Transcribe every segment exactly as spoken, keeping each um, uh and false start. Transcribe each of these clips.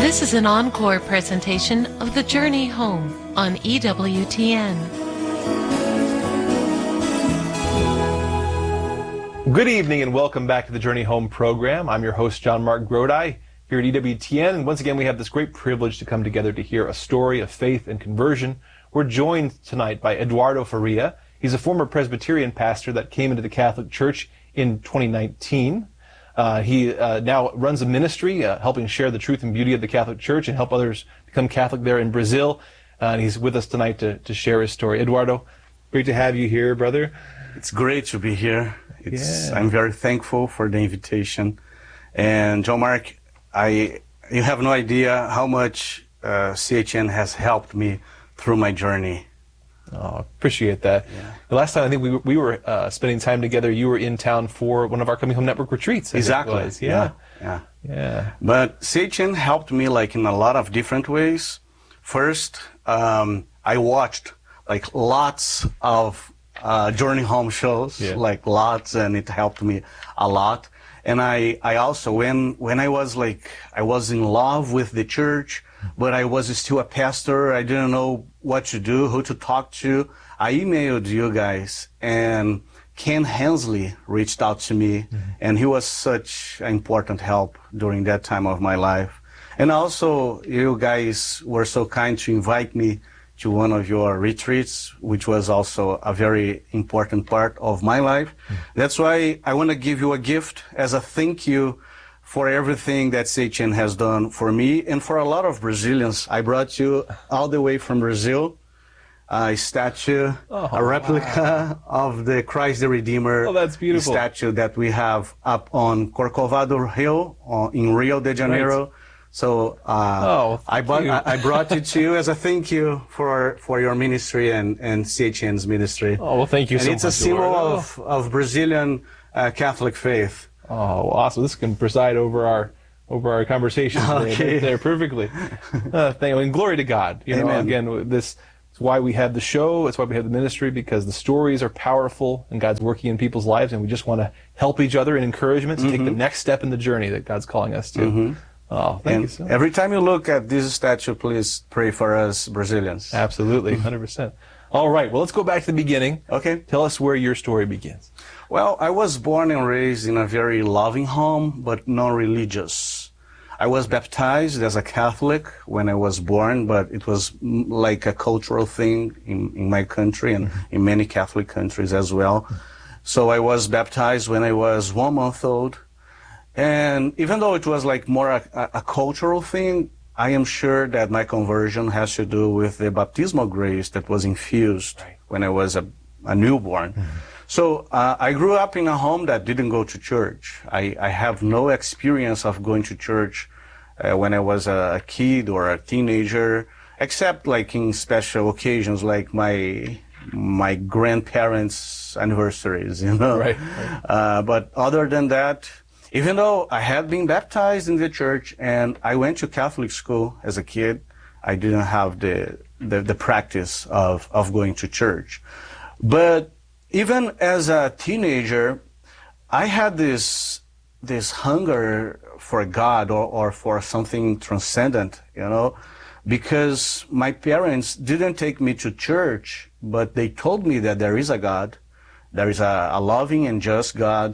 This is an encore presentation of The Journey Home on E W T N. Good evening and welcome back to the Journey Home program. I'm your host, John Mark Grodi, here at E W T N. And once again, we have this great privilege to come together to hear a story of faith and conversion. We're joined tonight by Eduardo Faria. He's a former Presbyterian pastor that came into the Catholic Church in twenty nineteen. Uh, he uh, now runs a ministry uh, helping share the truth and beauty of the Catholic Church and help others become Catholic there in Brazil. Uh, and he's with us tonight to, to share his story. Eduardo, great to have you here, brother. It's great to be here. It's, yeah. I'm very thankful for the invitation. And John Mark, I, you have no idea how much uh, C H N has helped me through my journey. Oh, appreciate that. Yeah. The last time I think we were, we were uh, spending time together, you were in town for one of our Coming Home Network retreats. I Exactly. think it was. Yeah. yeah. Yeah. Yeah. But C H N helped me like in a lot of different ways. First, um, I watched like lots of uh, Journey Home shows, yeah. like lots, and it helped me a lot. And I, I also, when, when I was like, I was in love with the church, but I was still a pastor. I didn't know what to do, who to talk to. I emailed you guys, and Ken Hensley reached out to me, mm-hmm. and he was such an important help during that time of my life. And also, you guys were so kind to invite me to one of your retreats, which was also a very important part of my life. Mm-hmm. That's why I want to give you a gift as a thank you for everything that C H N has done for me and for a lot of Brazilians. I brought you all the way from Brazil a statue, oh, a replica wow. of the Christ the Redeemer. Oh, that's beautiful. Statue that we have up on Corcovado Hill uh, in Rio de Janeiro. Right. So uh, oh, I, bought, I, I brought it to you as a thank you for for your ministry and, and C H N's ministry. Oh, well, thank you and so it's much. It's a symbol of, of Brazilian uh, Catholic faith. Oh, awesome! This can preside over our over our conversation okay. there, there perfectly. Uh, thank you, and glory to God. You Amen. know, again, this is why we have the show. It's why we have the ministry, because the stories are powerful and God's working in people's lives, and we just want to help each other in encouragement to mm-hmm. take the next step in the journey that God's calling us to. Mm-hmm. Oh, thank and you so much. Every time you look at this statue, please pray for us Brazilians. Absolutely, one hundred percent. All right, well, let's go back to the beginning. Okay. Tell us where your story begins. Well, I was born and raised in a very loving home, but non-religious. I was baptized as a Catholic when I was born, but it was like a cultural thing in, in my country and mm-hmm. in many Catholic countries as well. So I was baptized when I was one month old. And even though it was like more a, a, a cultural thing, I am sure that my conversion has to do with the baptismal grace that was infused right. when I was a, a newborn. Mm-hmm. So uh, I grew up in a home that didn't go to church. I, I have no experience of going to church uh, when I was a, a kid or a teenager, except like in special occasions like my my grandparents' anniversaries, you know. Right, right. Uh, but other than that, even though I had been baptized in the church and I went to Catholic school as a kid, I didn't have the the, the practice of, of going to church. But even as a teenager, I had this this hunger for God or, or for something transcendent, you know, because my parents didn't take me to church, but they told me that there is a God, there is a, a loving and just God,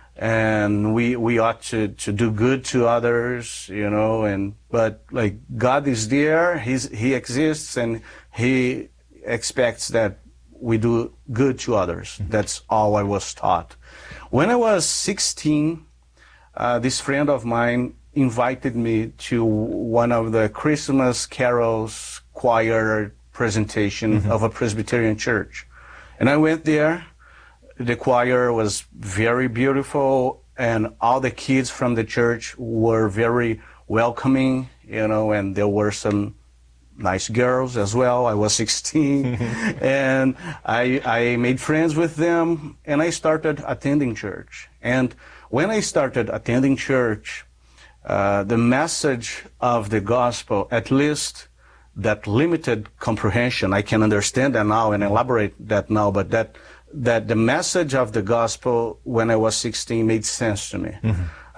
and we we ought to, to do good to others, you know, and but like God is there, he's he exists, and he expects that we do good to others. Mm-hmm. That's all I was taught. When I was sixteen, uh, this friend of mine invited me to one of the Christmas carols choir presentation mm-hmm. of a Presbyterian church. And I went there. The choir was very beautiful, and all the kids from the church were very welcoming, you know, and there were some nice girls as well. I was sixteen, and I, I made friends with them, and I started attending church. And when I started attending church, uh, the message of the gospel, at least that limited comprehension, I can understand that now and elaborate that now, but that that the message of the gospel when I was sixteen made sense to me. Mm-hmm.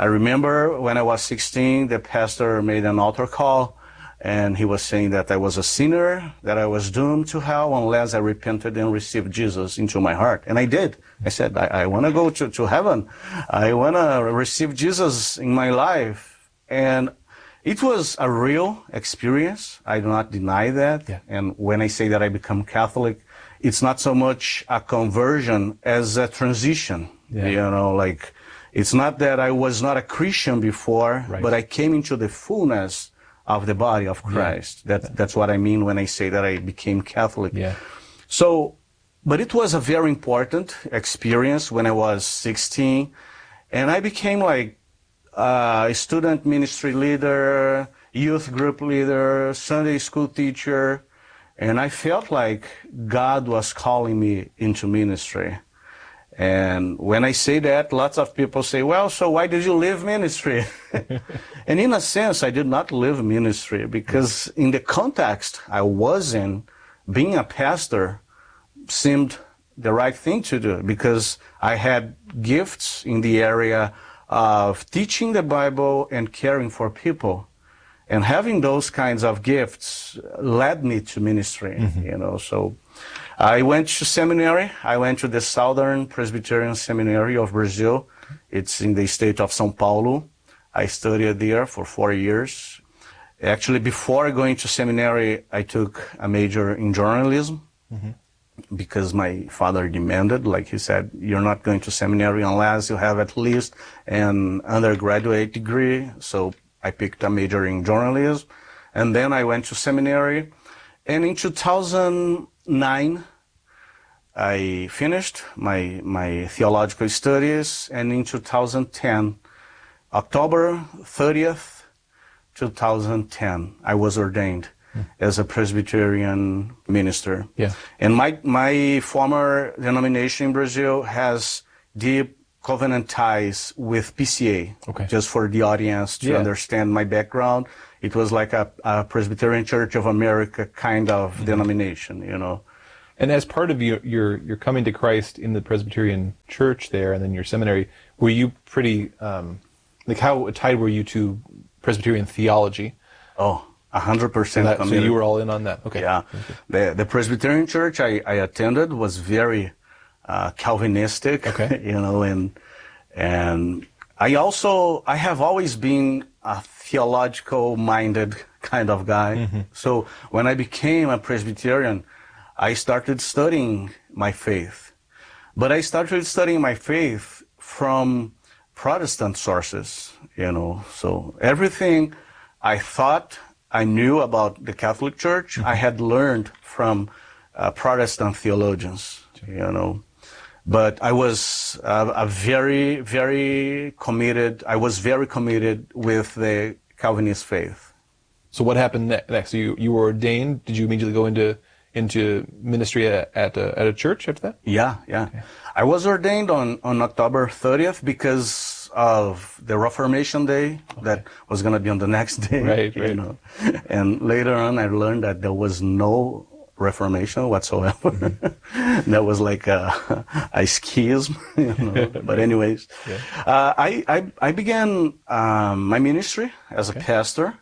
I remember when I was sixteen, the pastor made an altar call, and he was saying that I was a sinner, that I was doomed to hell unless I repented and received Jesus into my heart. And I did. I said, I, I want to go to, to heaven. I want to receive Jesus in my life. And it was a real experience. I do not deny that. Yeah. And when I say that I become Catholic, it's not so much a conversion as a transition. Yeah. You know, like, it's not that I was not a Christian before, Right. but I came into the fullness of the body of Christ. Yeah. That, that's what I mean when I say that I became Catholic. Yeah. So, but it was a very important experience when I was sixteen, and I became like uh, a student ministry leader, youth group leader, Sunday school teacher, and I felt like God was calling me into ministry. And when I say that, lots of people say, well, so why did you leave ministry? And in a sense, I did not leave ministry because in the context I was in, being a pastor seemed the right thing to do because I had gifts in the area of teaching the Bible and caring for people. And having those kinds of gifts led me to ministry, mm-hmm. you know, so I went to seminary. I went to the Southern Presbyterian Seminary of Brazil. It's in the state of São Paulo. I studied there for four years. Actually, before going to seminary, I took a major in journalism mm-hmm. because my father demanded, like he said, you're not going to seminary unless you have at least an undergraduate degree. So I picked a major in journalism. And then I went to seminary. And in two thousand nine, I finished my, my theological studies, and in two thousand ten, October thirtieth, two thousand ten, I was ordained mm. as a Presbyterian minister. Yeah. And my, my former denomination in Brazil has deep covenant ties with P C A. Okay. Just for the audience to yeah. understand my background. It was like a, a Presbyterian Church of America kind of mm-hmm. denomination, you know. And as part of your, your your coming to Christ in the Presbyterian Church there, and then your seminary, were you pretty um, like how tied were you to Presbyterian theology? Oh, a hundred percent. So you were all in on that. Okay. Yeah. Okay. The the Presbyterian Church I, I attended was very uh, Calvinistic. Okay. You know, and and I also I have always been a theological-minded kind of guy. Mm-hmm. So when I became a Presbyterian, I started studying my faith. But I started studying my faith from Protestant sources, you know. So everything I thought I knew about the Catholic Church, mm-hmm. I had learned from uh, Protestant theologians, you know. But I was uh, a very, very committed, I was very committed with the Calvinist faith. So what happened ne- next? So you, you were ordained. Did you immediately go into into ministry at, at, a, at a church after that? Yeah, yeah. Okay. I was ordained on, on October thirtieth because of the Reformation Day okay. that was going to be on the next day. Right, you right. know. And later on I learned that there was no Reformation whatsoever. Mm-hmm. That was like a, a schism, you know. But anyways, yeah. uh, I, I I began um, my ministry as okay. a pastor,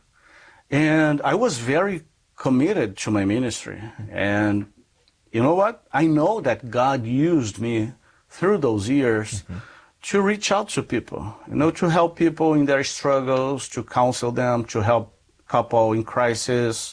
and I was very committed to my ministry. Mm-hmm. And you know what? I know that God used me through those years mm-hmm. to reach out to people, you know, to help people in their struggles, to counsel them, to help couple in crisis.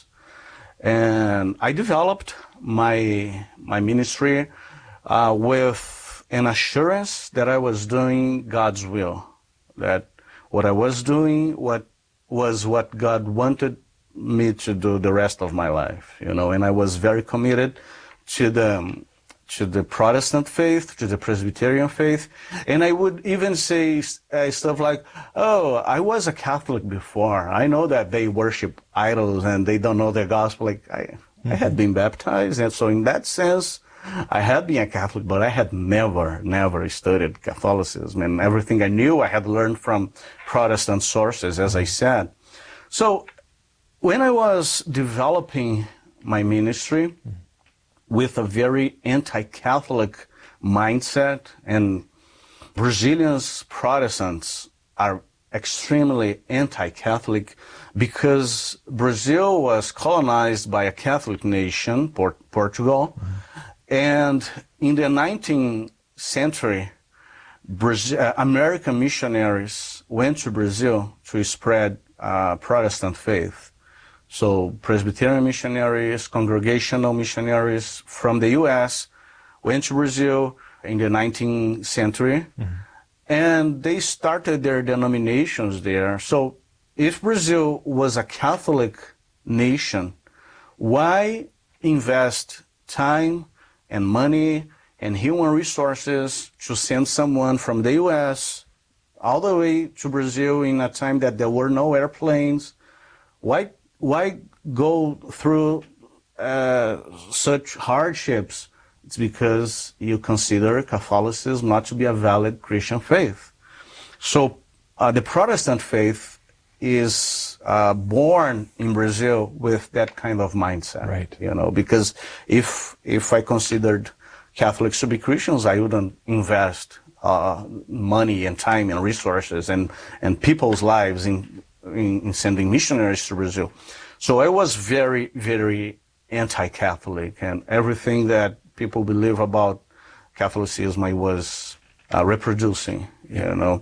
And I developed my my ministry uh, with an assurance that I was doing God's will, that what I was doing what was what God wanted me to do the rest of my life, you know. And I was very committed to the to the Protestant faith, to the Presbyterian faith, and I would even say uh, stuff like, oh, I was a Catholic before. I know that they worship idols and they don't know the gospel. Like, I, mm-hmm. I had been baptized, and so in that sense, I had been a Catholic, but I had never, never studied Catholicism, and everything I knew I had learned from Protestant sources, as I said. So when I was developing my ministry, mm-hmm. with a very anti-Catholic mindset, and Brazilians, Protestants are extremely anti-Catholic because Brazil was colonized by a Catholic nation, Port Portugal, mm-hmm. and in the nineteenth century, Brazil, uh, American missionaries went to Brazil to spread uh, Protestant faith. So Presbyterian missionaries, Congregational missionaries from the U S went to Brazil in the nineteenth century, mm-hmm. and they started their denominations there. So if Brazil was a Catholic nation, why invest time and money and human resources to send someone from the U S all the way to Brazil in a time that there were no airplanes? Why, why go through uh, such hardships? It's because you consider Catholicism not to be a valid Christian faith. So uh, the Protestant faith is uh, born in Brazil with that kind of mindset, right? You know, because if if I considered Catholics to be Christians, I wouldn't invest uh, money and time and resources and and people's lives in, in in sending missionaries to Brazil. So I was very very anti-Catholic, and everything that people believe about Catholicism I was uh, reproducing, you know,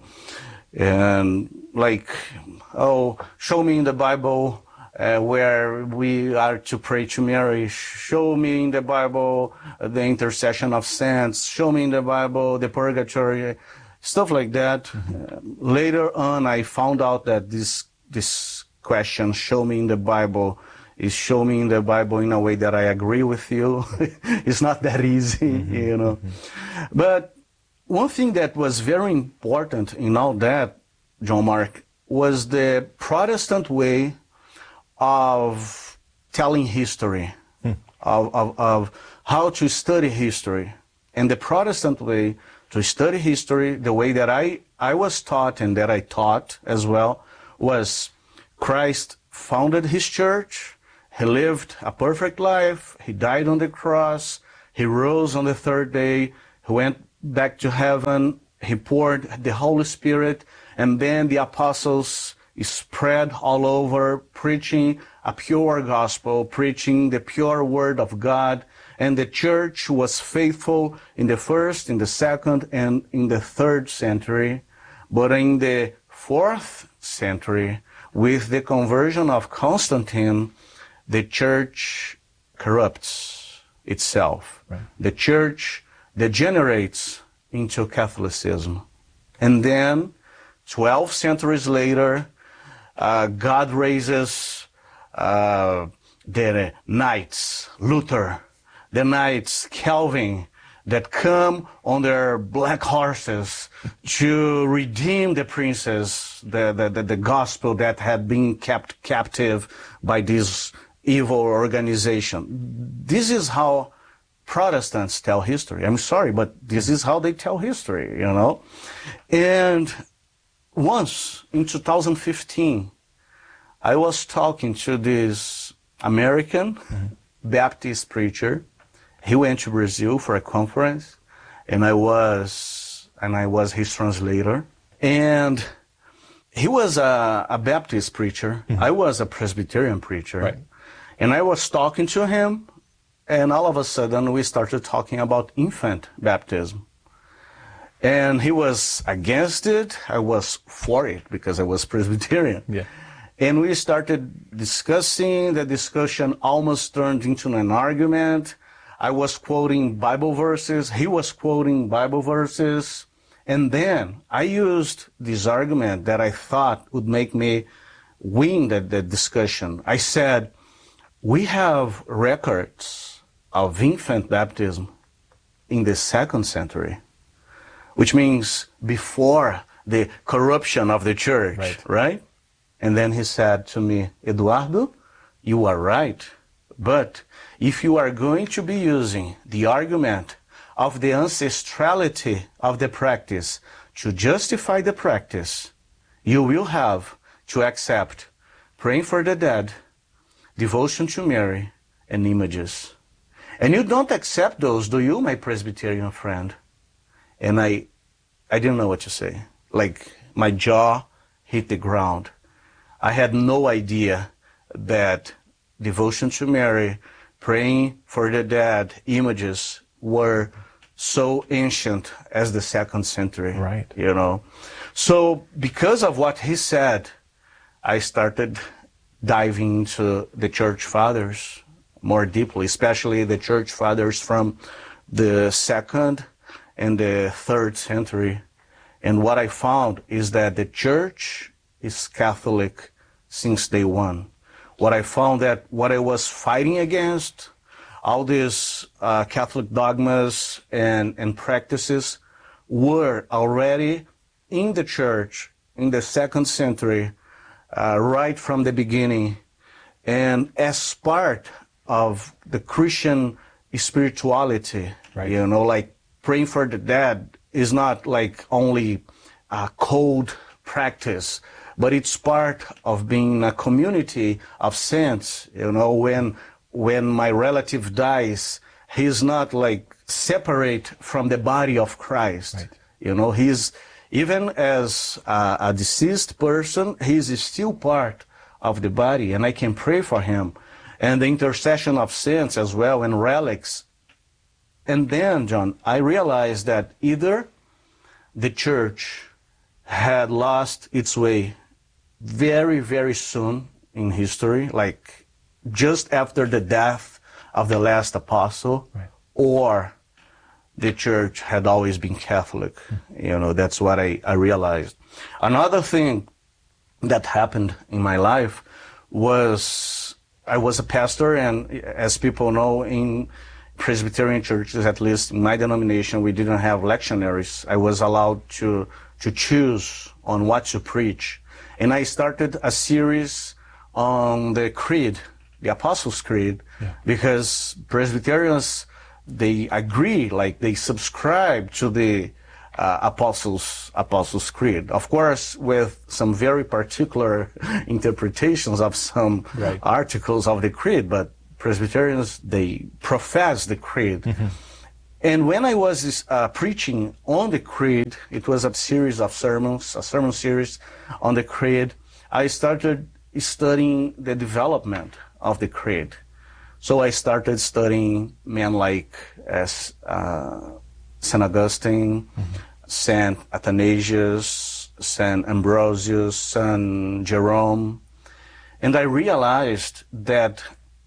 and like, oh, show me in the Bible uh, where we are to pray to Mary. Show me in the Bible uh, the intercession of saints. Show me in the Bible the purgatory, stuff like that. Mm-hmm. uh, later on, I found out that this this question, show me in the Bible, is show me in the Bible in a way that I agree with you. It's not that easy, mm-hmm. you know. Mm-hmm. But one thing that was very important in all that, John Mark, was the Protestant way of telling history, hmm. of, of, of how to study history. And the Protestant way to study history, the way that I, I was taught and that I taught as well, was Christ founded his church, he lived a perfect life, he died on the cross, he rose on the third day, he went back to heaven, he poured the Holy Spirit, and then the apostles spread all over, preaching a pure gospel, preaching the pure word of God. And the church was faithful in the first, in the second, and in the third century. But in the fourth century, with the conversion of Constantine, the church corrupts itself. Right. The church degenerates into Catholicism. And then, twelve centuries later, uh, God raises uh, the knights, Luther, the knights, Calvin, that come on their black horses to redeem the princes, the, the, the, the gospel that had been kept captive by this evil organization. This is how Protestants tell history. I'm sorry, but this is how they tell history, you know. And once in two thousand fifteen, I was talking to this American mm-hmm. Baptist preacher. He went to Brazil for a conference, and I was and I was his translator. And he was a, a Baptist preacher. Mm-hmm. I was a Presbyterian preacher. Right. And I was talking to him, and all of a sudden we started talking about infant baptism. And he was against it. I was for it because I was Presbyterian. Yeah. And we started discussing. The discussion almost turned into an argument. I was quoting Bible verses. He was quoting Bible verses. And then I used this argument that I thought would make me win the, the discussion. I said, we have records of infant baptism in the second century, which means before the corruption of the church, right? right? And then he said to me, Eduardo, you are right. But if you are going to be using the argument of the ancestrality of the practice to justify the practice, you will have to accept praying for the dead, devotion to Mary, and images. And you don't accept those, do you, my Presbyterian friend? And I, I didn't know what to say. Like, my jaw hit the ground. I had no idea that devotion to Mary, praying for the dead, images were so ancient as the second century. Right. You know. So because of what he said, I started diving into the church fathers more deeply, especially the church fathers from the second and the third century. And what I found is that the church is Catholic since day one. What I found that what I was fighting against, all these uh, Catholic dogmas and, and practices were already in the church in the second century, uh, right from the beginning. And as part of the Christian spirituality, right. You know, like praying for the dead is not like only a cold practice, but it's part of being a community of saints. You know, when when my relative dies, he's not like separate from the body of Christ. Right. You know, he's even as a, a deceased person, he's still part of the body, and I can pray for him. And the intercession of saints as well, and relics. And then, John, I realized that either the church had lost its way very, very soon in history, like just after the death of the last apostle, right. Or the church had always been Catholic. Mm-hmm. You know, that's what I, I realized. Another thing that happened in my life was I was a pastor, and as people know, in Presbyterian churches, at least in my denomination, we didn't have lectionaries. I was allowed to to choose on what to preach. And I started a series on the Creed, the Apostles' Creed, yeah. Because Presbyterians, they agree, like they subscribe to the uh, Apostles' Apostles' Creed. Of course, with some very particular interpretations of some right. articles of the Creed, but Presbyterians, they profess the Creed. Mm-hmm. And when I was uh, preaching on the Creed, it was a series of sermons, a sermon series on the Creed, I started studying the development of the Creed. So I started studying men like as, uh, Saint Augustine, mm-hmm. Saint Athanasius, Saint Ambrosius, Saint Jerome. And I realized that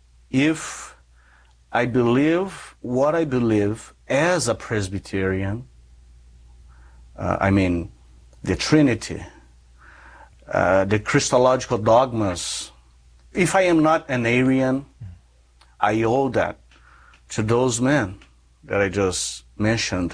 if I believe what I believe as a Presbyterian, uh, I mean, the Trinity, uh, the Christological dogmas, if I am not an Arian, I owe that to those men that I just mentioned.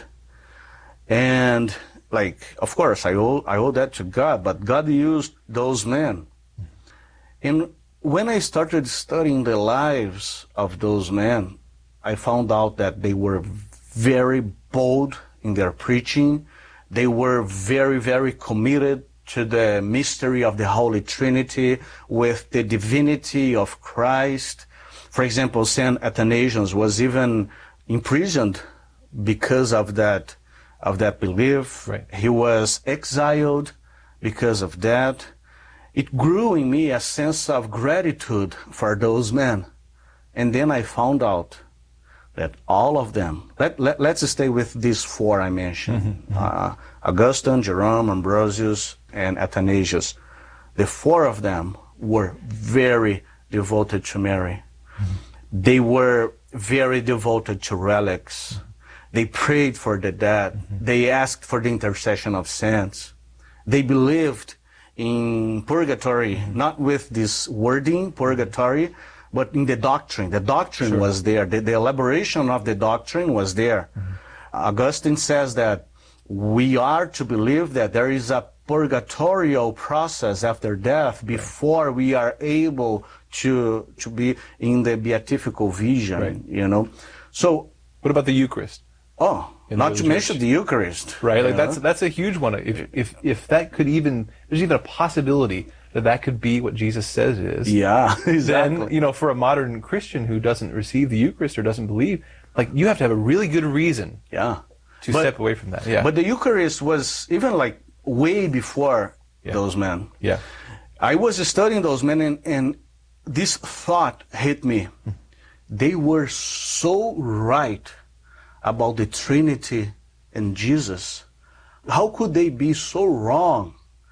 And, like, of course, I owe, I owe that to God, but God used those men. And when I started studying the lives of those men, I found out that they were very bold in their preaching. They were very, very committed to the mystery of the Holy Trinity with the divinity of Christ. For example, Saint Athanasius was even imprisoned because of that, of that belief. Right. He was exiled because of that. It grew in me a sense of gratitude for those men. And then I found out that all of them, let, let, let's stay with these four I mentioned, mm-hmm, mm-hmm. Uh, Augustine, Jerome, Ambrosius, and Athanasius. The four of them were very devoted to Mary. Mm-hmm. They were very devoted to relics. Mm-hmm. They prayed for the dead. Mm-hmm. They asked for the intercession of saints. They believed in purgatory, mm-hmm. not with this wording, purgatory, but in the doctrine. The doctrine sure. was there. The, the elaboration of the doctrine was there. Mm-hmm. Augustine says that we are to believe that there is a purgatorial process after death before right. we are able to to be in the beatifical vision, right. you know. So, what about the Eucharist? Oh, not to mention the Eucharist, right? Like know? that's that's a huge one. If if if that could even there's even a possibility that that could be what Jesus says it is. Yeah, exactly. Then, you know, for a modern Christian who doesn't receive the Eucharist or doesn't believe, like you have to have a really good reason. Yeah. To but, step away from that. Yeah. But the Eucharist was even like way before yeah. those men. Yeah. I was studying those men, and, and this thought hit me. They were so right about the Trinity and Jesus. How could they be so wrong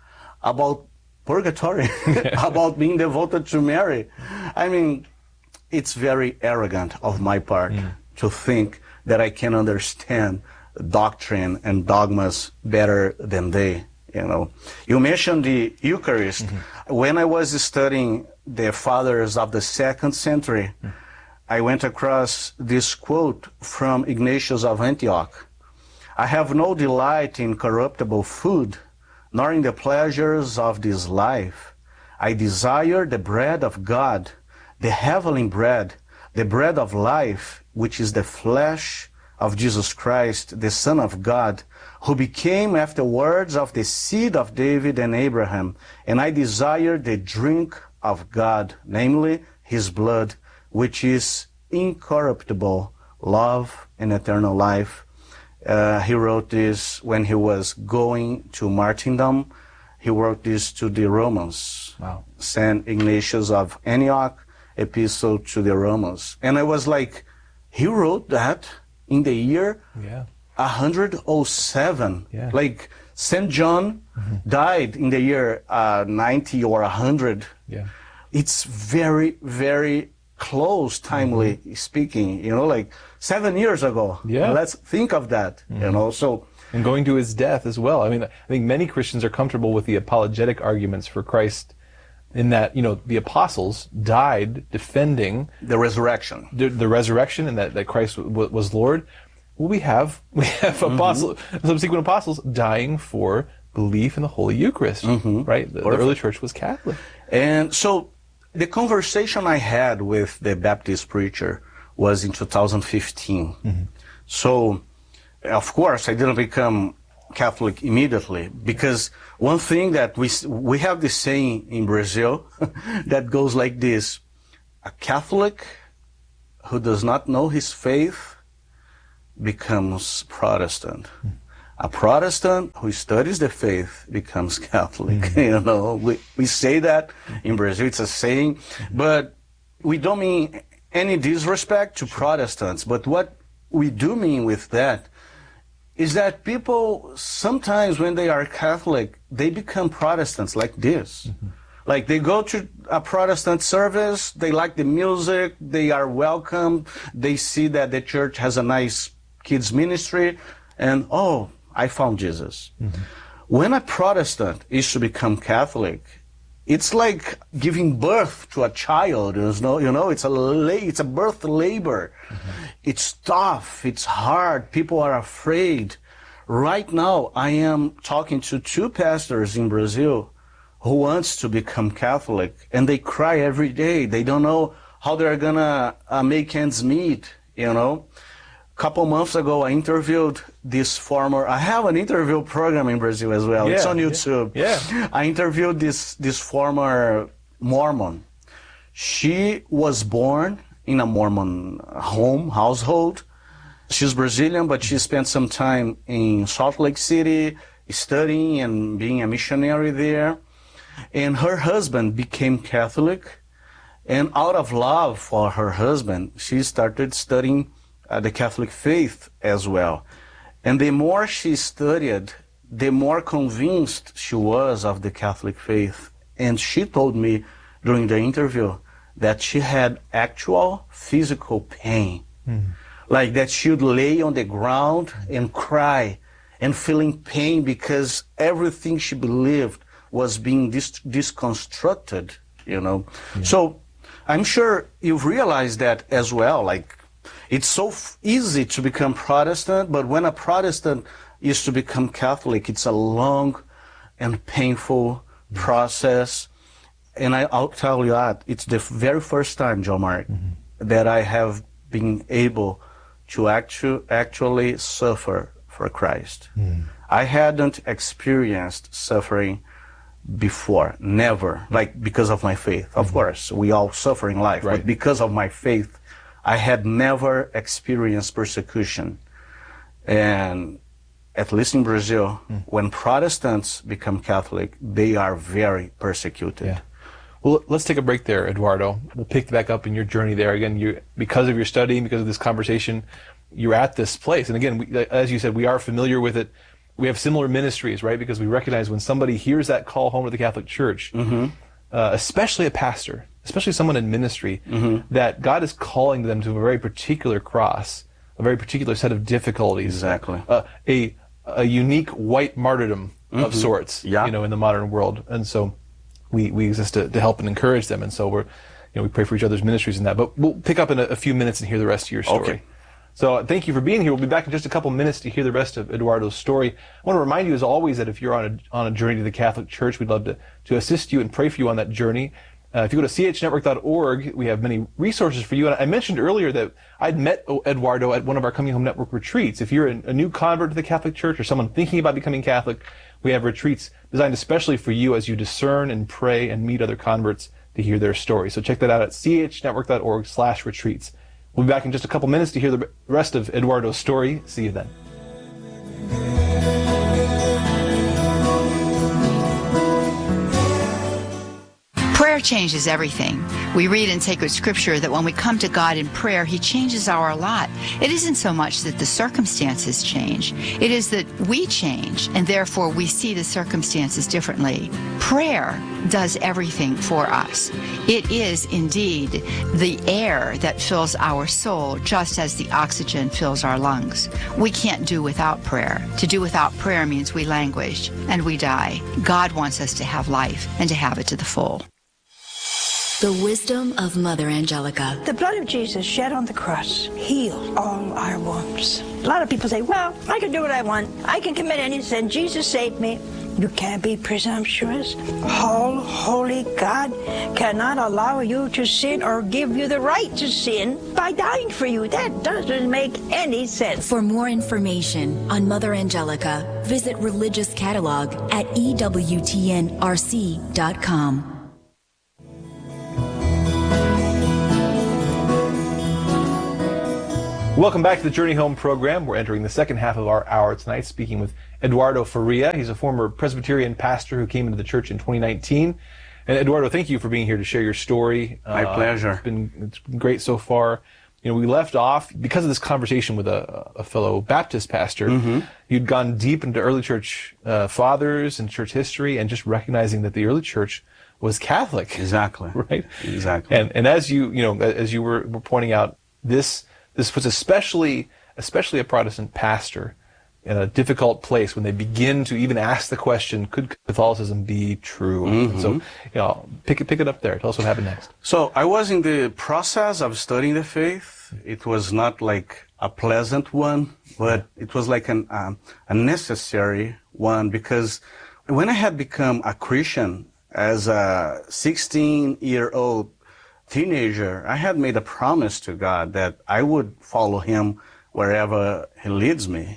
about purgatory, about being devoted to Mary? I mean, it's very arrogant of my part mm. to think that I can understand doctrine and dogmas better than they. You know, you mentioned the Eucharist. Mm-hmm. When I was studying the fathers of the second century, mm. I went across this quote from Ignatius of Antioch. I have no delight in corruptible food, nor in the pleasures of this life. I desire the bread of God, the heavenly bread, the bread of life, which is the flesh of Jesus Christ, the Son of God, who became afterwards of the seed of David and Abraham. And I desire the drink of God, namely his blood, which is incorruptible, love and eternal life. Uh, he wrote this when he was going to martyrdom. He wrote this to the Romans. Wow. Saint Ignatius of Antioch, epistle to the Romans. And I was like, he wrote that in the year yeah. one hundred seven. Yeah. Like Saint John mm-hmm. died in the year uh, ninety or one hundred. Yeah. It's very, very close, timely mm-hmm. speaking, you know, like seven years ago. Yeah. Let's think of that, mm-hmm. you know, so. And going to his death as well. I mean, I think many Christians are comfortable with the apologetic arguments for Christ in that, you know, the apostles died defending the resurrection, the, the resurrection, and that, that Christ w- was Lord. Well, we have, we have mm-hmm. apostle, subsequent apostles dying for belief in the Holy Eucharist, mm-hmm. right? The, the early church was Catholic. And so the conversation I had with the Baptist preacher was in two thousand fifteen. Mm-hmm. So, of course, I didn't become Catholic immediately, because one thing that we we have this saying in Brazil that goes like this: a Catholic who does not know his faith becomes Protestant. Mm. A Protestant who studies the faith becomes Catholic. Mm. You know, we, we say that in Brazil, it's a saying, but we don't mean any disrespect to Protestants. But what we do mean with that is that people sometimes, when they are Catholic, they become Protestants like this. Mm-hmm. Like they go to a Protestant service, they like the music, they are welcome, they see that the church has a nice kids ministry, and oh, I found Jesus. Mm-hmm. When a Protestant is to become Catholic, it's like giving birth to a child. You know, you know, it's a la- it's a birth labor. Mm-hmm. It's tough. It's hard. People are afraid. Right now, I am talking to two pastors in Brazil who wants to become Catholic, and they cry every day. They don't know how they're gonna uh, make ends meet. You know. A couple months ago, I interviewed this former, I have an interview program in Brazil as well. Yeah, it's on YouTube. Yeah. yeah. I interviewed this, this former Mormon. She was born in a Mormon home, household. She's Brazilian, but she spent some time in Salt Lake City studying and being a missionary there. And her husband became Catholic. And out of love for her husband, she started studying Uh, the Catholic faith as well. And the more she studied, the more convinced she was of the Catholic faith. And she told me during the interview that she had actual physical pain. Mm. Like that she would lay on the ground and cry and feeling pain because everything she believed was being dis- disconstructed, you know. Yeah. So I'm sure you've realized that as well, like, it's so f- easy to become Protestant, but when a Protestant is to become Catholic, it's a long and painful process. And I, I'll tell you that it's the very first time, John Mark, mm-hmm. that I have been able to actu- actually suffer for Christ. Mm. I hadn't experienced suffering before, never, like because of my faith. Mm-hmm. Of course, we all suffer in life, right. But because of my faith, I had never experienced persecution. And at least in Brazil, mm. when Protestants become Catholic, they are very persecuted. Yeah. Well, let's take a break there, Eduardo. We'll pick back up in your journey there. Again, you because of your study, because of this conversation, you're at this place. And again, we, as you said, we are familiar with it. We have similar ministries, right? Because we recognize when somebody hears that call home to the Catholic Church, mm-hmm. uh, especially a pastor, especially someone in ministry, mm-hmm. that God is calling them to a very particular cross, a very particular set of difficulties. Exactly. Uh, a a unique white martyrdom mm-hmm. of sorts, yeah. you know, in the modern world. And so we, we exist to, to help and encourage them. And so we're, you know, we pray for each other's ministries in that. But we'll pick up in a, a few minutes and hear the rest of your story. Okay. So uh, thank you for being here. We'll be back in just a couple minutes to hear the rest of Eduardo's story. I want to remind you, as always, that if you're on a, on a journey to the Catholic Church, we'd love to, to assist you and pray for you on that journey. Uh, if you go to c h network dot org, we have many resources for you. And I mentioned earlier that I'd met Eduardo at one of our Coming Home Network retreats. If you're a, a new convert to the Catholic Church or someone thinking about becoming Catholic, we have retreats designed especially for you as you discern and pray and meet other converts to hear their story. So check that out at c h network dot org slash retreats. We'll be back in just a couple minutes to hear the rest of Eduardo's story. See you then. Prayer changes everything. We read in sacred scripture that when we come to God in prayer, He changes our lot. It isn't so much that the circumstances change. It is that we change, and therefore we see the circumstances differently. Prayer does everything for us. It is indeed the air that fills our soul, just as the oxygen fills our lungs. We can't do without prayer. To do without prayer means we languish and we die. God wants us to have life and to have it to the full. The wisdom of Mother Angelica. The blood of Jesus shed on the cross healed all our wounds. A lot of people say, well, I can do what I want. I can commit any sin. Jesus saved me. You can't be presumptuous. All holy God cannot allow you to sin or give you the right to sin by dying for you. That doesn't make any sense. For more information on Mother Angelica, visit Religious Catalog at E W T N R C dot com. Welcome back to the Journey Home program. We're entering the second half of our hour tonight, speaking with Eduardo Faria. He's a former Presbyterian pastor who came into the church in twenty nineteen. And Eduardo, thank you for being here to share your story. My uh, pleasure. It's been, it's been great so far. You know, we left off because of this conversation with a, a fellow Baptist pastor. Mm-hmm. You'd gone deep into early church uh, fathers and church history, and just recognizing that the early church was Catholic. Exactly. Right. Exactly. And and as you you know as you were, were pointing out, this. This was especially, especially a Protestant pastor in a difficult place when they begin to even ask the question, could Catholicism be true? Mm-hmm. So, you know, pick it, pick it up there. Tell us what happened next. So I was in the process of studying the faith. It was not like a pleasant one, but it was like an, um, a necessary one, because when I had become a Christian as a sixteen-year-old teenager, I had made a promise to God that I would follow Him wherever He leads me.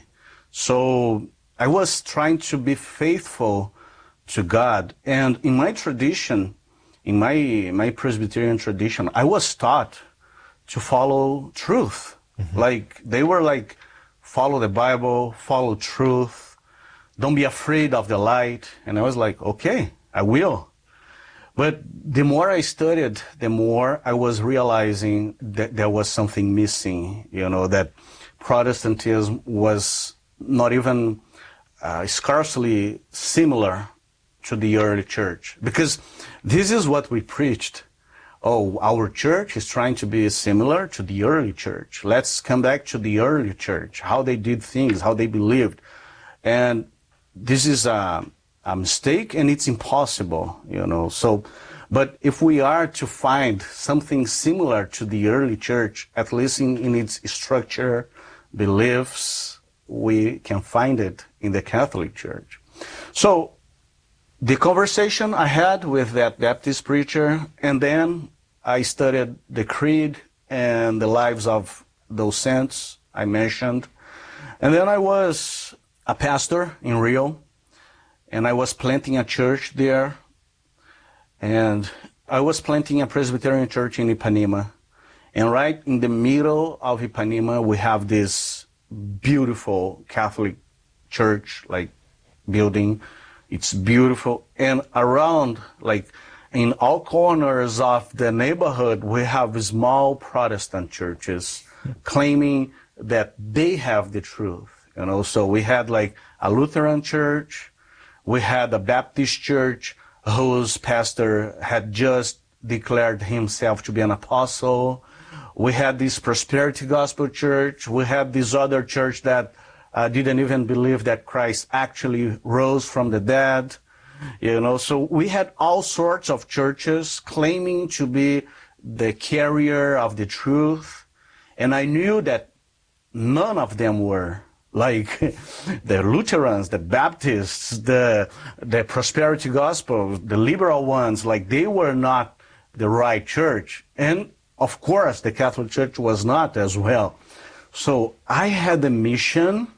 So I was trying to be faithful to God. And in my tradition, in my my Presbyterian tradition, I was taught to follow truth. Mm-hmm. Like, they were like, follow the Bible, follow truth, don't be afraid of the light. And I was like, okay, I will. But the more I studied, the more I was realizing that there was something missing, you know, that Protestantism was not even uh, scarcely similar to the early church. Because this is what we preached. Oh, our church is trying to be similar to the early church. Let's come back to the early church, how they did things, how they believed. And this is a... a mistake, and it's impossible, you know. So, but if we are to find something similar to the early church, at least in, in its structure, beliefs, we can find it in the Catholic Church. So, the conversation I had with that Baptist preacher, and then I studied the creed and the lives of those saints I mentioned. And then I was a pastor in Rio. And I was planting a church there, and I was planting a Presbyterian church in Ipanema. And right in the middle of Ipanema, we have this beautiful Catholic church, like building. It's beautiful. And around, like in all corners of the neighborhood, we have small Protestant churches claiming that they have the truth. You know, so we had like a Lutheran church, we had a Baptist church whose pastor had just declared himself to be an apostle. We had this Prosperity Gospel Church. We had this other church that uh, didn't even believe that Christ actually rose from the dead. You know, so we had all sorts of churches claiming to be the carrier of the truth. And I knew that none of them were. Like the Lutherans, the Baptists, the, the Prosperity Gospel, the liberal ones, like they were not the right church. And of course, the Catholic Church was not as well. So I had the mission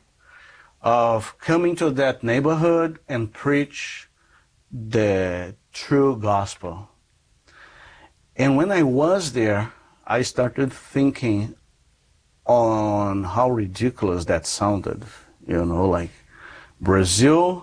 of coming to that neighborhood and preach the true gospel. And when I was there, I started thinking on how ridiculous that sounded. You know, like Brazil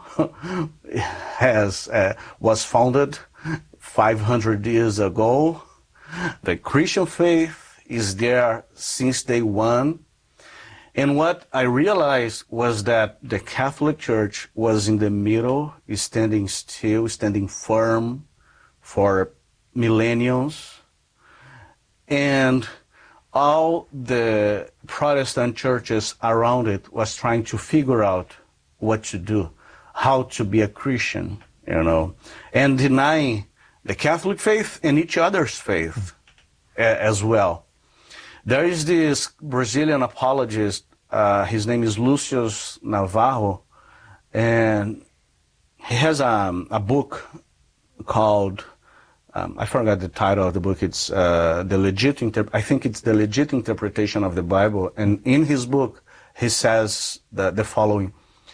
has uh, was founded five hundred years ago. The Christian faith is there since day one. And what I realized was that the Catholic Church was in the middle, standing still, standing firm for millenniums. And all the Protestant churches around it was trying to figure out what to do, how to be a Christian, you know, and denying the Catholic faith and each other's faith as well. There is this Brazilian apologist, uh, his name is Lucius Navarro, and he has a, a book called, um, I forgot the title of the book, it's uh, the legit, inter- I think it's the legit interpretation of the Bible, and in his book he says the, the following: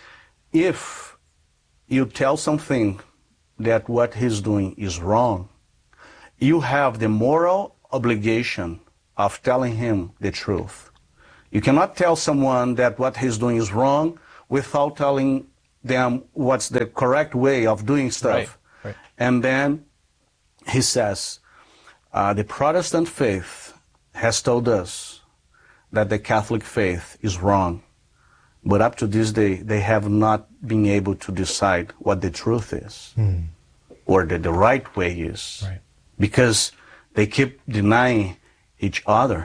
if you tell something that what he's doing is wrong, you have the moral obligation of telling him the truth. You cannot tell someone that what he's doing is wrong without telling them what's the correct way of doing stuff. Right, right. And then he says, uh, the Protestant faith has told us that the Catholic faith is wrong. But up to this day, they have not been able to decide what the truth is, mm. or that the right way is, right. because they keep denying each other.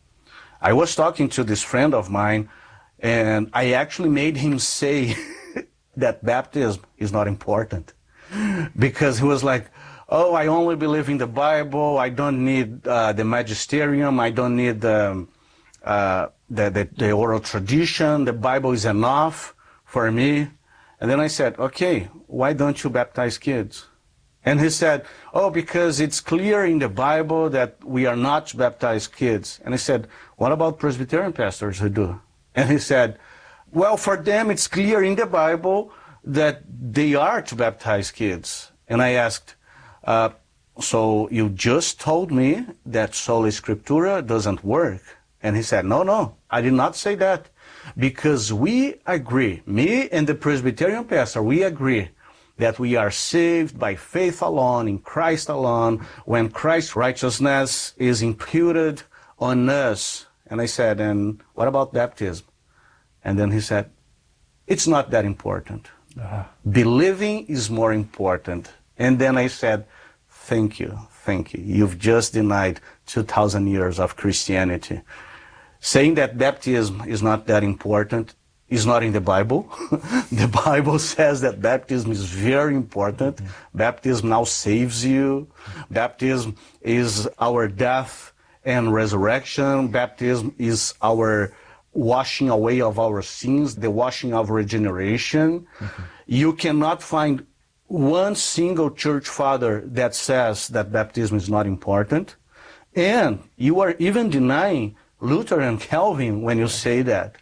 I was talking to this friend of mine, and I actually made him say that baptism is not important, because he was like, oh, I only believe in the Bible, I don't need uh, the magisterium, I don't need the... Uh, The, the, the oral tradition, the Bible is enough for me. And then I said, okay, why don't you baptize kids? And he said, oh, because it's clear in the Bible that we are not to baptize kids. And I said, what about Presbyterian pastors who do? And he said, well, for them it's clear in the Bible that they are to baptize kids. And I asked, uh, so you just told me that Sola Scriptura doesn't work? And he said, no, no, I did not say that, because we agree, me and the Presbyterian pastor, we agree that we are saved by faith alone, in Christ alone, when Christ's righteousness is imputed on us. And I said, and what about baptism? And then he said, it's not that important. Uh-huh. Believing is more important. And then I said, thank you, thank you. You've just denied two thousand years of Christianity. Saying that baptism is not that important is not in the Bible. The Bible says that baptism is very important. Mm-hmm. Baptism now saves you. Baptism is our death and resurrection. Baptism is our washing away of our sins, the washing of regeneration. Mm-hmm. You cannot find one single church father that says that baptism is not important. And you are even denying Luther and Calvin when you say that.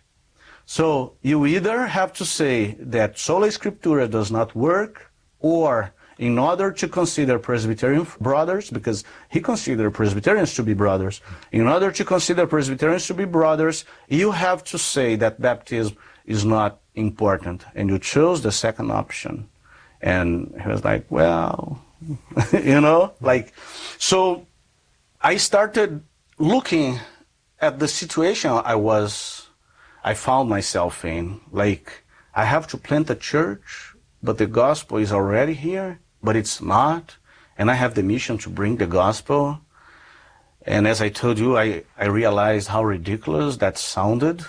So you either have to say that Sola Scriptura does not work, or in order to consider Presbyterian brothers, because he considered Presbyterians to be brothers, in order to consider Presbyterians to be brothers, you have to say that baptism is not important, and you chose the second option. And he was like, well, you know, like, so I started looking at the situation I was, I found myself in. Like, I have to plant a church, but the gospel is already here, but it's not. And I have the mission to bring the gospel. And as I told you, I, I realized how ridiculous that sounded.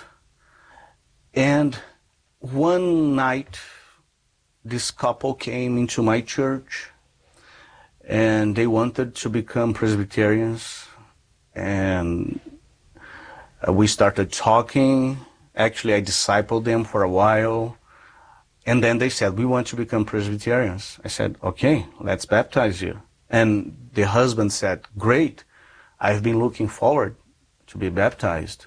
And one night, this couple came into my church, and they wanted to become Presbyterians. And we started talking. Actually, I discipled them for a while. And then they said, we want to become Presbyterians. I said, okay, let's baptize you. And the husband said, great, I've been looking forward to be baptized.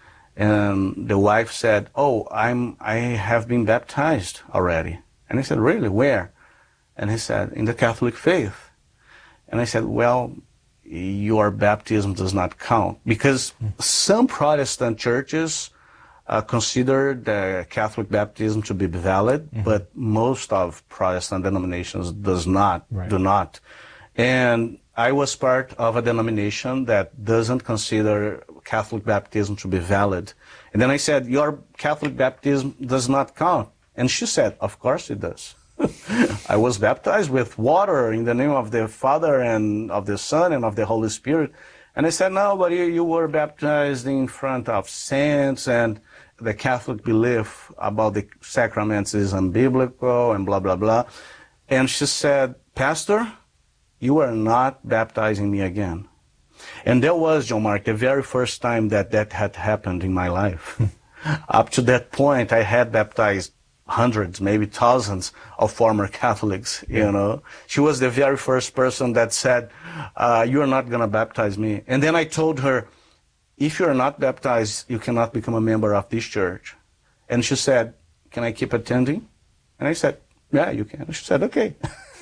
And the wife said, oh, I'm, I have been baptized already. And I said, really, where? And he said, in the Catholic faith. And I said, well, your baptism does not count. Because some Protestant churches uh, consider the Catholic baptism to be valid, mm-hmm. but most of Protestant denominations does not, right. do not. And I was part of a denomination that doesn't consider Catholic baptism to be valid. And then I said, your Catholic baptism does not count. And she said, of course it does. I was baptized with water in the name of the Father and of the Son and of the Holy Spirit. And I said, no, but you, you were baptized in front of saints, and the Catholic belief about the sacraments is unbiblical and blah, blah, blah. And she said, Pastor, you are not baptizing me again. And that was, John Mark, the very first time that that had happened in my life. Up to that point, I had baptized hundreds, maybe thousands of former Catholics, you know. She was the very first person that said, uh, you're not going to baptize me. And then I told her, if you're not baptized, you cannot become a member of this church. And she said, can I keep attending? And I said, yeah, you can. She said, okay.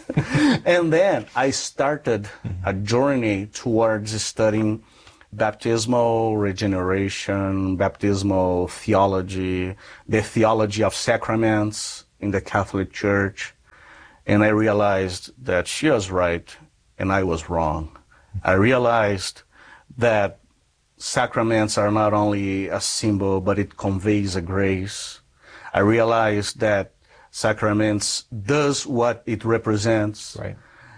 And then I started a journey towards studying baptismal regeneration, baptismal theology, the theology of sacraments in the Catholic Church. And I realized that she was right and I was wrong. I realized that sacraments are not only a symbol, but it conveys a grace. I realized that sacraments does what it represents. Right.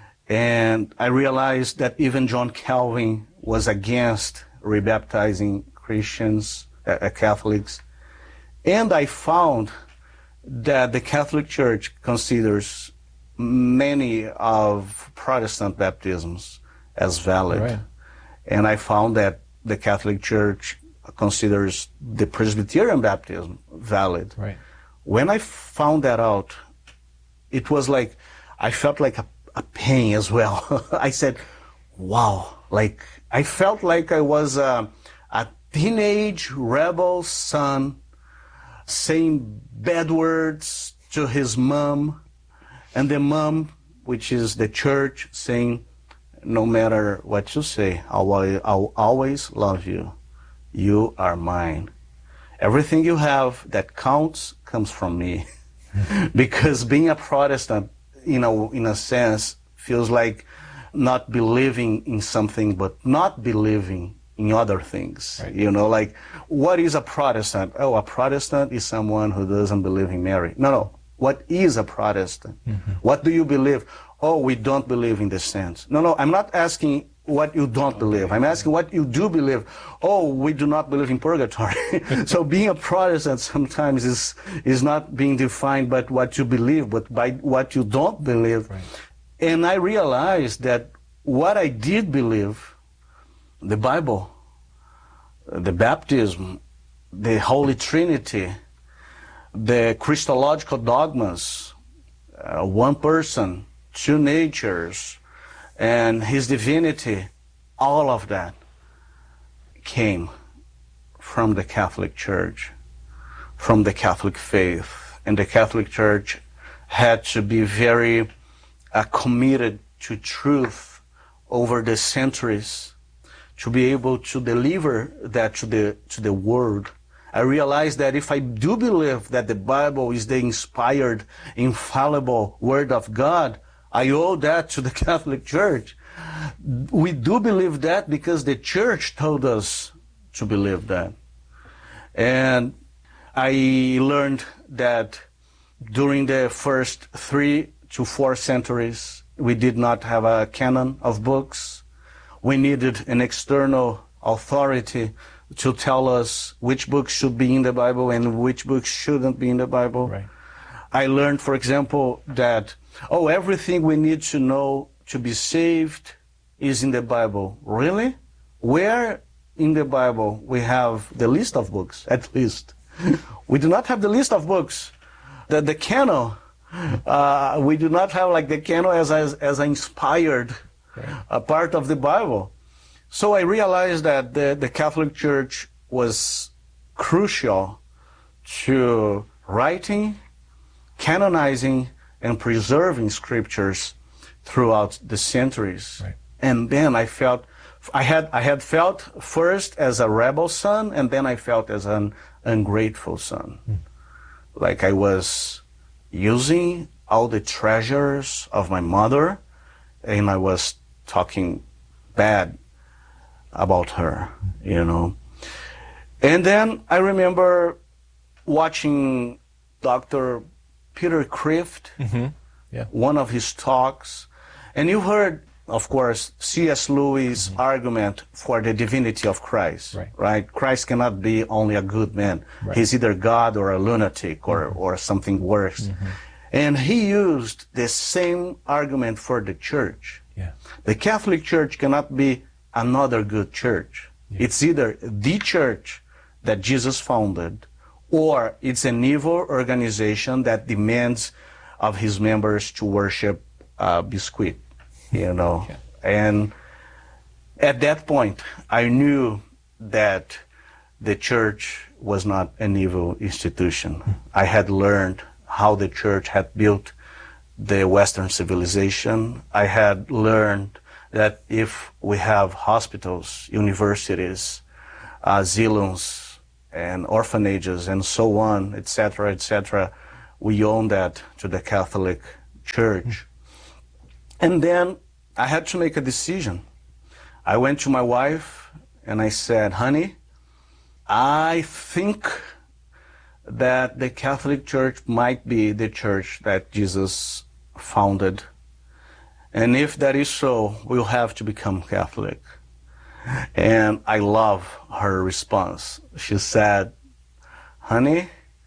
And I realized that even John Calvin was against rebaptizing Christians, uh, Catholics. And I found that the Catholic Church considers many of Protestant baptisms as valid. Right. And I found that the Catholic Church considers the Presbyterian baptism valid. Right. When I found that out, it was like, I felt like a, a pain as well. I said, wow, like, I felt like I was a, a teenage rebel son saying bad words to his mom, and the mom, which is the church, saying, no matter what you say, I'll, I'll always love you. You are mine. Everything you have that counts comes from me. Because being a Protestant, you know, in a sense, feels like not believing in something, but not believing in other things. Right. You know, like, what is a Protestant? Oh, a Protestant is someone who doesn't believe in Mary. No, no. What is a Protestant? Mm-hmm. What do you believe? Oh, we don't believe in the saints. No, no, I'm not asking what you don't believe. I'm asking what you do believe. Oh, we do not believe in purgatory. So being a Protestant sometimes is is not being defined by what you believe, but by what you don't believe. Right. And I realized that what I did believe, the Bible, the baptism, the Holy Trinity, the Christological dogmas, uh, one person, two natures, and his divinity, all of that came from the Catholic Church, from the Catholic faith. And the Catholic Church had to be very uh, committed to truth over the centuries to be able to deliver that to the to the world I realized that if I do believe that the Bible is the inspired, infallible Word of God, I owe that to the Catholic Church. We do believe that because the Church told us to believe that. And I learned that during the first three to four centuries, we did not have a canon of books. We needed an external authority to tell us which books should be in the Bible and which books shouldn't be in the Bible. Right. I learned, for example, that, oh, everything we need to know to be saved is in the Bible. Really? Where in the Bible we have the list of books, at least? We do not have the list of books. The, the canon, uh, we do not have like the canon as, as, as an inspired right. uh, part of the Bible. So I realized that the, the Catholic Church was crucial to writing, canonizing, and preserving scriptures throughout the centuries. Right. And then I felt, I had, I had felt first as a rebel son, and then I felt as an ungrateful son. Mm. Like I was using all the treasures of my mother, and I was talking bad about her, you know. And then I remember watching Doctor Peter Kreeft, mm-hmm. yeah. one of his talks, and you heard, of course, C S Lewis' mm-hmm. argument for the divinity of Christ, right. right? Christ cannot be only a good man. Right. He's either God or a lunatic or, mm-hmm. or something worse. Mm-hmm. And he used the same argument for the church. Yeah. The Catholic Church cannot be another good church. Yeah. It's either the church that Jesus founded, or it's an evil organization that demands of his members to worship uh, biscuit, you know. Yeah. And at that point, I knew that the church was not an evil institution. Mm. I had learned how the church had built the Western civilization. I had learned that if we have hospitals, universities, uh, asylums, and orphanages, and so on, et cetera, et cetera, we own that to the Catholic Church. And then I had to make a decision. I went to my wife and I said, honey, I think that the Catholic Church might be the church that Jesus founded. And if that is so, we'll have to become Catholic. And I love her response. She said, honey,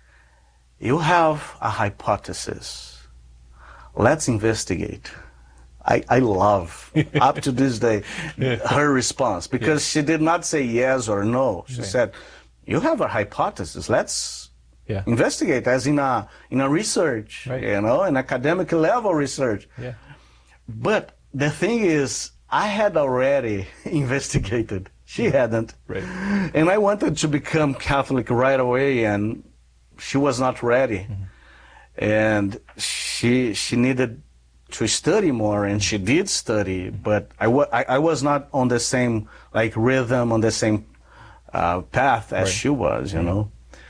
you have a hypothesis. Let's investigate. I, I love, up to this day, her response, because yeah. she did not say yes or no. She right. said, you have a hypothesis. Let's yeah. investigate, as in a, in a research, right. you know, an academic level research. Yeah. But the thing is, I had already investigated. She hadn't. Right. And I wanted to become Catholic right away, and she was not ready. Mm-hmm. And she she needed to study more, and she did study, but I, wa I, I was not on the same like rhythm, on the same uh, path as right. she was, you mm-hmm. know.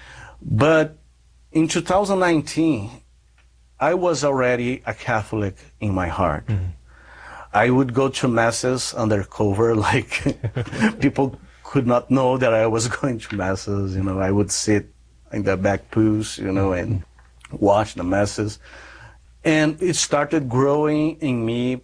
But in two thousand nineteen, I was already a Catholic in my heart. Mm-hmm. I would go to masses undercover, like people could not know that I was going to masses. You know, I would sit in the back pews, you know, and watch the masses. And it started growing in me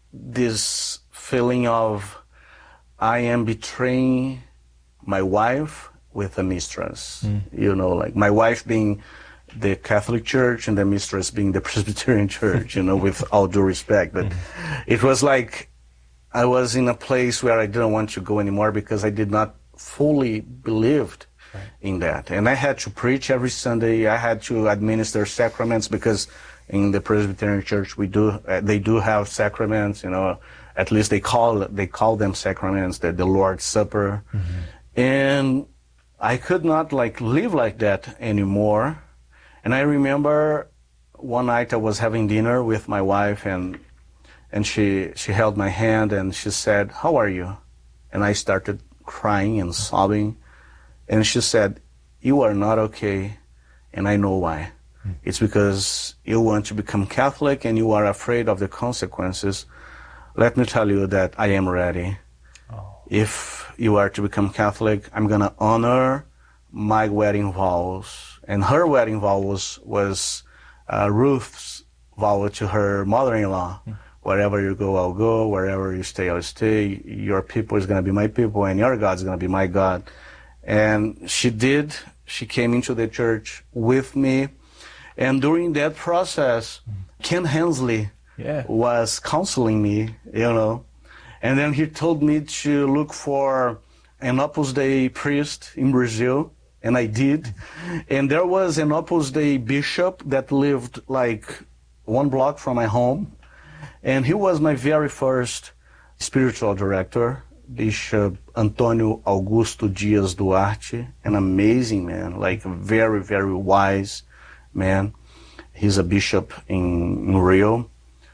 this feeling of I am betraying my wife with a mistress. Mm. You know, like my wife being the Catholic Church and the mistress being the Presbyterian Church, you know, with all due respect. But mm-hmm. it was like I was in a place where I didn't want to go anymore because I did not fully believed right. in that. And I had to preach every Sunday. I had to administer sacraments because in the Presbyterian Church we do uh, they do have sacraments, you know, at least they call they call them sacraments, the, the Lord's Supper. Mm-hmm. And I could not like live like that anymore. And I remember one night I was having dinner with my wife, and and she she held my hand and she said, "How are you?" And I started crying and sobbing. And she said, you are not okay, and I know why. Mm. It's because you want to become Catholic and you are afraid of the consequences. Let me tell you that I am ready. Oh. If you are to become Catholic, I'm going to honor my wedding vows. And her wedding vow was, was uh, Ruth's vow to her mother-in-law. Mm. Wherever you go, I'll go. Wherever you stay, I'll stay. Your people is going to be my people, and your God is going to be my God. And she did. She came into the church with me. And during that process, Ken Hensley yeah. was counseling me, you know. And then he told me to look for an Opus Dei priest in Brazil, and I did. And there was an Opus Dei bishop that lived like one block from my home. And he was my very first spiritual director, Bishop Antonio Augusto Dias Duarte, an amazing man, like a very, very wise man. He's a bishop in, in Rio.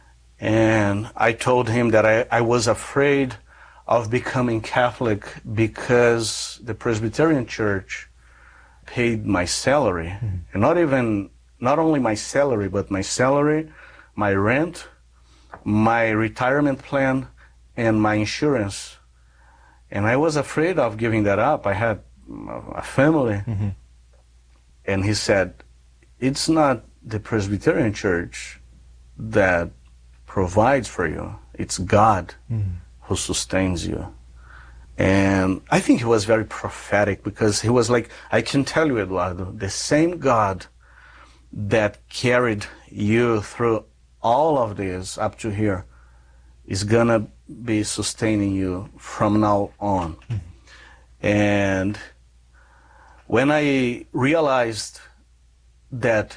And I told him that I, I was afraid of becoming Catholic because the Presbyterian Church paid my salary. Mm-hmm. And not even, not only my salary, but my salary, my rent, my retirement plan, and my insurance. And I was afraid of giving that up. I had a family. Mm-hmm. And he said, it's not the Presbyterian Church that provides for you. It's God mm-hmm. who sustains you. And I think he was very prophetic, because he was like, I can tell you, Eduardo, the same God that carried you through all of this up to here is gonna be sustaining you from now on. Mm-hmm. And when I realized that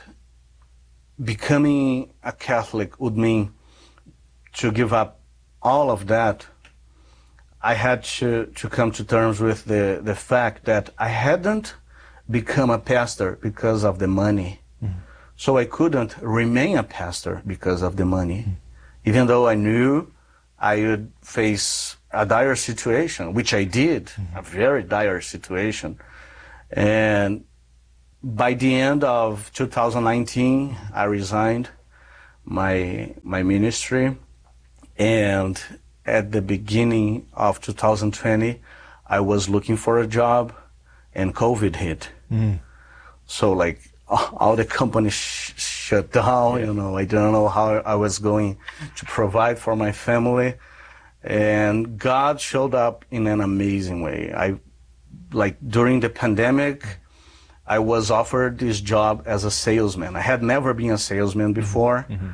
becoming a Catholic would mean to give up all of that, I had to, to come to terms with the, the fact that I hadn't become a pastor because of the money. Mm-hmm. So I couldn't remain a pastor because of the money. Mm-hmm. Even though I knew I would face a dire situation, which I did, mm-hmm. a very dire situation. And by the end of two thousand nineteen, I resigned my my ministry. And at the beginning of two thousand twenty, I was looking for a job, and COVID hit. Mm. So like all the companies sh- shut down, yeah. you know, I didn't know how I was going to provide for my family. And God showed up in an amazing way. I, like during the pandemic, I was offered this job as a salesman. I had never been a salesman before. Mm-hmm.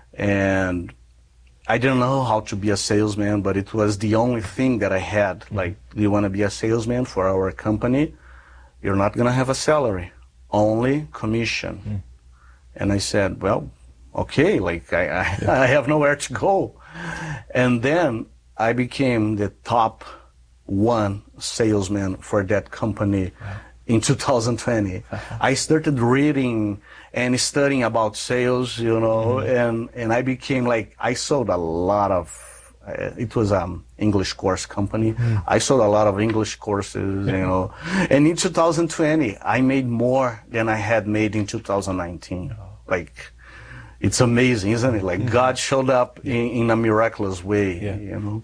And I didn't know how to be a salesman, but it was the only thing that I had. Mm-hmm. Like, you want to be a salesman for our company? You're not going to have a salary, only commission. Mm-hmm. And I said, well, okay, like I, I, yeah. I have nowhere to go. And then I became the top one salesman for that company. Wow. In two thousand twenty. I started reading and studying about sales, you know, mm-hmm. and, and I became like, I sold a lot of, uh, it was an um, English course company. Mm. I sold a lot of English courses, you know. And in two thousand twenty, I made more than I had made in two thousand nineteen. Oh. Like, it's amazing, isn't it? Like, mm-hmm. God showed up yeah. in, in a miraculous way, yeah. you know.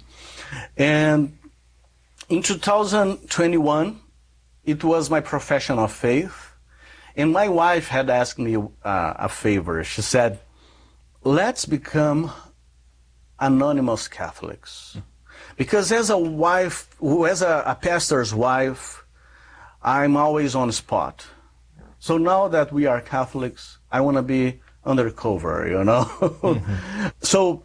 And in two thousand twenty-one, it was my profession of faith. And my wife had asked me uh, a favor. She said, let's become anonymous Catholics. Because as a wife, as a, a pastor's wife, I'm always on spot. So now that we are Catholics, I want to be undercover, you know. Mm-hmm. So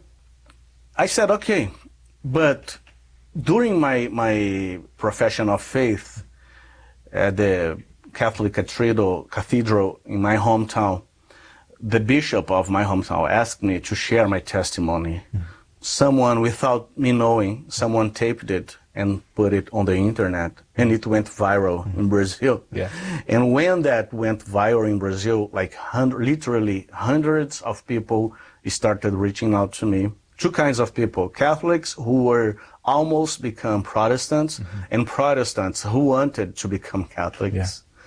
I said, okay. But during my, my profession of faith, at the Catholic Cathedral, Cathedral in my hometown, the bishop of my hometown asked me to share my testimony. Mm. Someone, without me knowing, someone taped it and put it on the internet, and it went viral mm. in Brazil. Yeah. And when that went viral in Brazil, like hundred, literally hundreds of people started reaching out to me. Two kinds of people: Catholics who were almost become Protestants, mm-hmm. and Protestants who wanted to become Catholics. Yeah.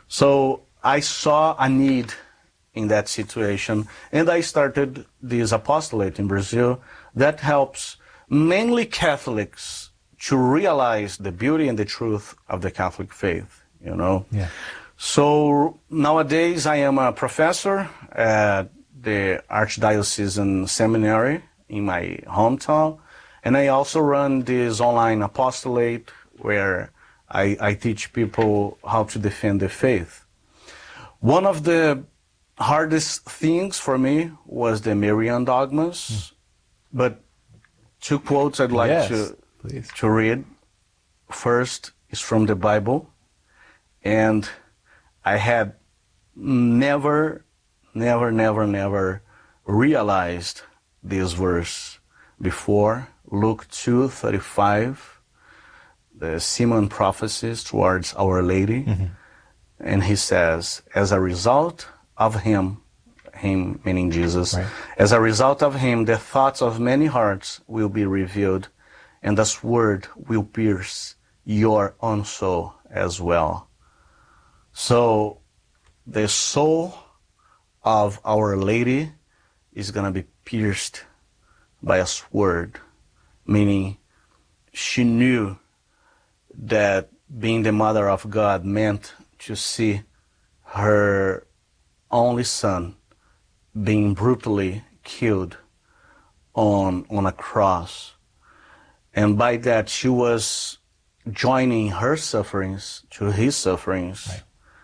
So I saw a need in that situation, and I started this apostolate in Brazil that helps mainly Catholics to realize the beauty and the truth of the Catholic faith, you know. Yeah. So nowadays I am a professor at the Archdiocesan Seminary in my hometown, and I also run this online apostolate where I, I teach people how to defend the faith. One of the hardest things for me was the Marian dogmas, mm. but two quotes I'd like yes, to, please. to read. First is from the Bible, and I had never, never, never, never realized this verse before. Luke two thirty-five, the Simon prophecies towards Our Lady, mm-hmm. and he says, as a result of him, him meaning Jesus, right. as a result of him, the thoughts of many hearts will be revealed, and the sword will pierce your own soul as well. So the soul of Our Lady is going to be pierced by a sword, meaning she knew that being the mother of God meant to see her only son being brutally killed on, on a cross. And by that, she was joining her sufferings to his sufferings. Right.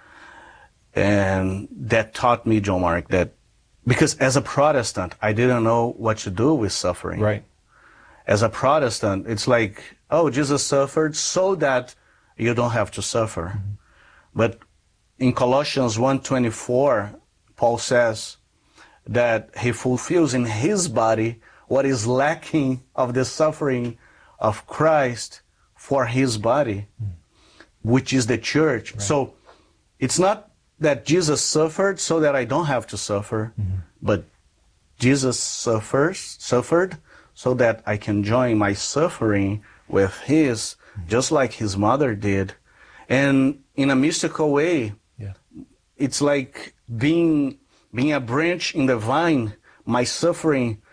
And that taught me, John Mark, that because as a Protestant, I didn't know what to do with suffering. Right. As a Protestant, it's like, oh, Jesus suffered so that you don't have to suffer. Mm-hmm. But in Colossians one twenty-four, Paul says that he fulfills in his body what is lacking of the suffering of Christ for his body, mm. which is the church. Right. So it's not that Jesus suffered so that I don't have to suffer, mm-hmm. but Jesus suffers, suffered so that I can join my suffering with his, mm-hmm. just like his mother did. And in a mystical way, yeah. it's like being, being a branch in the vine. My suffering